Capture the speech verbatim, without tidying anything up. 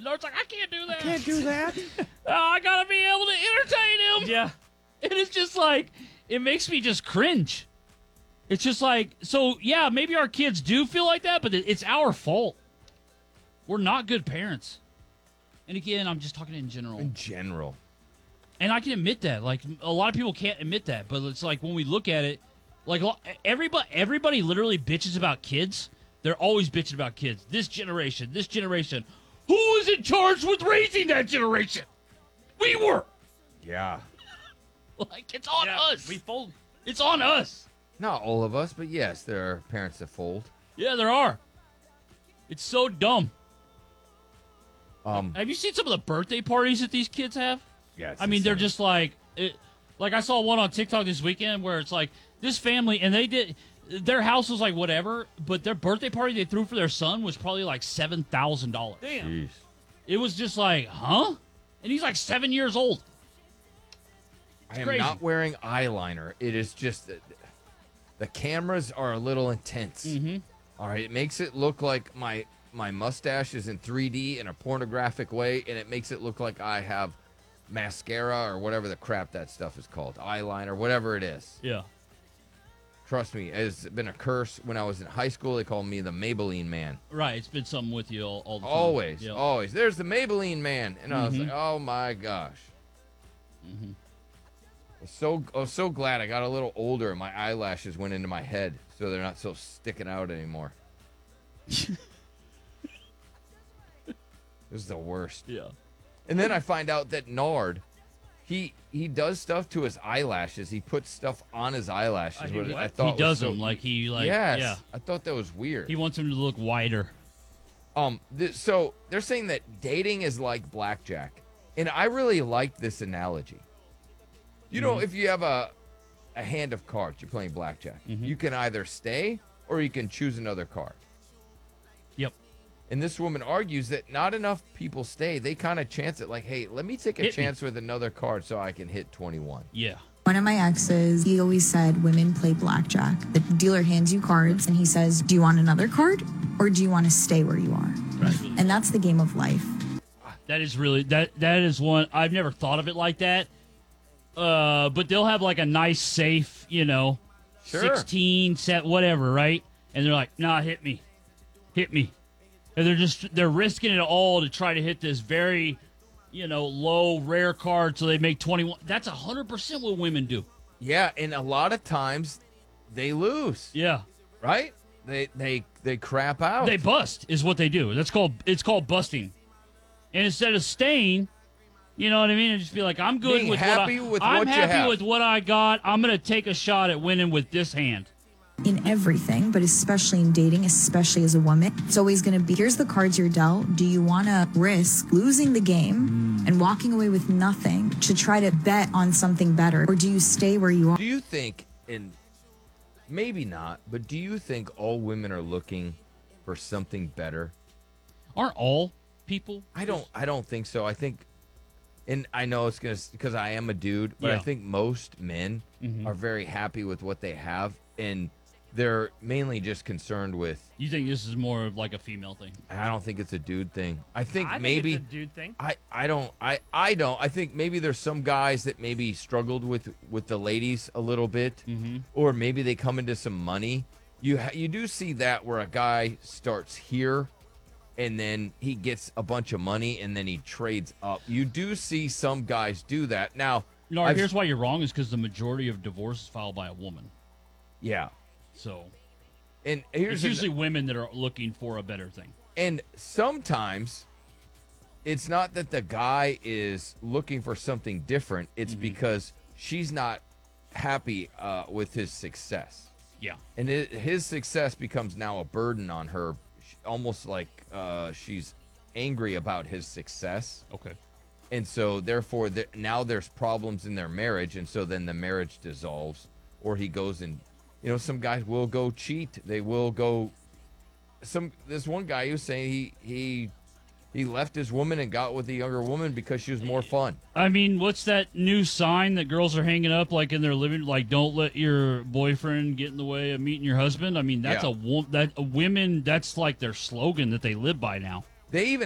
Nard's like, I can't do that. Can't do that. Oh, I gotta be able to entertain him. Yeah. And it's just like, it makes me just cringe. It's just like, so yeah, maybe our kids do feel like that, but it's our fault. We're not good parents. And again, I'm just talking in general. In general. And I can admit that. Like, a lot of people can't admit that. But it's like, when we look at it, like, everybody, everybody literally bitches about kids. They're always bitching about kids. This generation, this generation. Who was in charge with raising that generation? We were. Yeah. Like, it's on yeah, us. We fold. It's on us. Not all of us, but yes, there are parents that fold. Yeah, there are. It's so dumb. Um, Have you seen some of the birthday parties that these kids have? yeah, it's I mean, they're insane. just like, it, like I saw one on TikTok this weekend where it's like this family, and they did, their house was like whatever, but their birthday party they threw for their son was probably like seven thousand dollars. Damn. Jeez. It was just like, huh? And he's like seven years old. I am crazy. not wearing eyeliner. It is just that the cameras are a little intense. Mm-hmm. All right, it makes it look like my my mustache is in three D in a pornographic way, and it makes it look like I have mascara or whatever the crap that stuff is called, eyeliner, whatever it is. Yeah. Trust me, it's been a curse. When I was in high school, they called me the Maybelline man. Right. It's been something with you all, all the time. Always, Yep. always. There's the Maybelline man, and I was Mhm. like, oh my gosh. Mhm. I was so I was so glad I got a little older and my eyelashes went into my head, so they're not so sticking out anymore. It was the worst. Yeah. And then I find out that Nard, he he does stuff to his eyelashes. He puts stuff on his eyelashes. I do what what? I thought He was does so- them like he like yes, yeah. I thought that was weird. He wants him to look wider. Um, th- so they're saying that dating is like blackjack, and I really like this analogy. You know, Mhm. if you have a a hand of cards, you're playing blackjack. Mhm. You can either stay or you can choose another card. Yep. And this woman argues that not enough people stay. They kind of chance it like, hey, let me take a Hit me. chance with another card so I can hit twenty-one. Yeah. One of my exes, he always said women play blackjack. The dealer hands you cards and he says, do you want another card or do you want to stay where you are? Right. And that's the game of life. That is really that that is one I've never thought of it like that. Uh, but they'll have like a nice safe, you know, Sure. sixteen set whatever, right? And they're like, "Nah, hit me, hit me," and they're just they're risking it all to try to hit this very, you know, low rare card so they make twenty-one. That's a hundred percent what women do. Yeah, and a lot of times they lose, Yeah, right? They they they crap out. they bust is what they do. That's called it's called busting. And instead of staying, you know what I mean, and just be like, I'm good Being with happy what I, with I'm what you happy have. with what I got. I'm gonna take a shot at winning with this hand. In everything, but especially in dating, especially as a woman, it's always going to be, here's the cards you're dealt. Do you want to risk losing the game and walking away with nothing to try to bet on something better? Or do you stay where you are? Do you think, and maybe not, but do you think all women are looking for something better? Aren't all people? I don't. I don't think so. I think, and I know it's gonna because I am a dude, but I Yeah. think most men Mhm. are very happy with what they have, and they're mainly just concerned with. You think this is more of like a female thing? I don't think it's a dude thing. I think I think maybe. it's a dude thing. I, I don't I, I don't I think maybe there's some guys that maybe struggled with with the ladies a little bit, Mhm. or maybe they come into some money. You ha- you do see that where a guy starts here, and then he gets a bunch of money, and then he trades up. You do see some guys do that. Now, No, I've- here's why you're wrong: is because the majority of divorce is filed by a woman. yeah, So and here's it's an- usually women that are looking for a better thing. And sometimes it's not that the guy is looking for something different. It's Mm-hmm. because she's not happy uh, with his success. Yeah. And it, his success becomes now a burden on her, sh- almost like uh, she's angry about his success. Okay. And so, therefore, th- now there's problems in their marriage. And so then the marriage dissolves, or he goes and, you know, some guys will go cheat. They will go. Some this one guy he was saying he he he left his woman and got with a younger woman because she was more fun. I mean, what's that new sign that girls are hanging up like in their living? Like, don't let your boyfriend get in the way of meeting your husband. I mean, that's Yeah. a wo- that a women. That's like their slogan that they live by now. They even